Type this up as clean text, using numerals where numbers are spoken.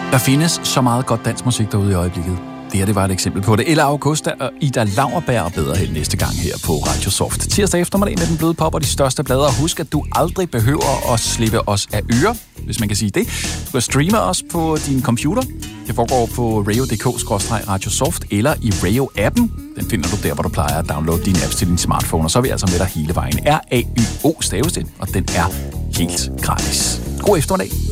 Der findes så meget godt dansk musik derude i øjeblikket. Det her, det var et eksempel på det. Ella Augusta og Ida Lauerberg og bedre held næste gang her på Radio Soft. Tirsdag eftermiddag med den bløde pop og de største plader. Og husk, at du aldrig behøver at slippe os af øre, hvis man kan sige det. Du kan streame os på din computer. Det foregår på radio.dk/radiosoft eller i Radio-appen. Den finder du der, hvor du plejer at downloade dine apps til din smartphone. Og så er vi altså med dig hele vejen. RAYO staves det, og den er helt gratis. God eftermiddag.